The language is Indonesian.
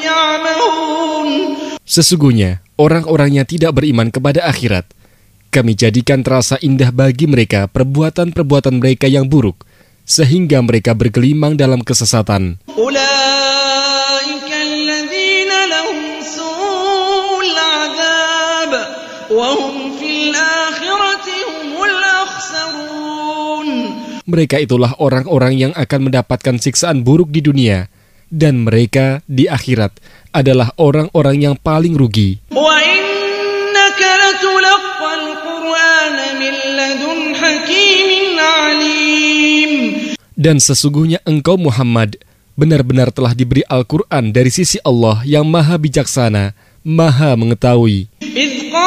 يعمهون. Sesungguhnya, orang-orang yang tidak beriman kepada akhirat, kami jadikan terasa indah bagi mereka perbuatan-perbuatan mereka yang buruk, sehingga mereka bergelimang dalam kesesatan. أولئك الذين لهم سوء العذاب وهم في الآخرة هم الأخسرون. Mereka itulah orang-orang yang akan mendapatkan siksaan buruk di dunia, dan mereka di akhirat adalah orang-orang yang paling rugi. وإنك لتلقى القرآن من لدن حكيم عليم. Dan sesungguhnya engkau Muhammad benar-benar telah diberi Al-Quran dari sisi Allah yang maha bijaksana, maha mengetahui. إذ